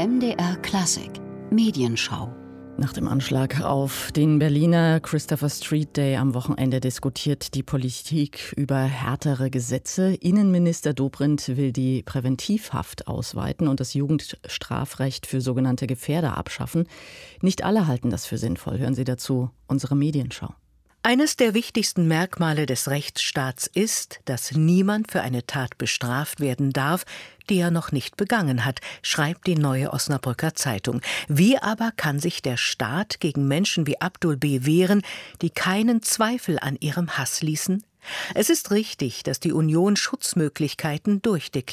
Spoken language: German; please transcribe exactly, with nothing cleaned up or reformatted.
M D R Klassik Medienschau. Nach dem Anschlag auf den Berliner Christopher Street Day am Wochenende diskutiert die Politik über härtere Gesetze. Innenminister Dobrindt will die Präventivhaft ausweiten und das Jugendstrafrecht für sogenannte Gefährder abschaffen. Nicht alle halten das für sinnvoll. Hören Sie dazu unsere Medienschau. Eines der wichtigsten Merkmale des Rechtsstaats ist, dass niemand für eine Tat bestraft werden darf, die er noch nicht begangen hat, schreibt die Neue Osnabrücker Zeitung. Wie aber kann sich der Staat gegen Menschen wie Abdul B. wehren, die keinen Zweifel an ihrem Hass ließen? Es ist richtig, dass die Union Schutzmöglichkeiten durchdekliniert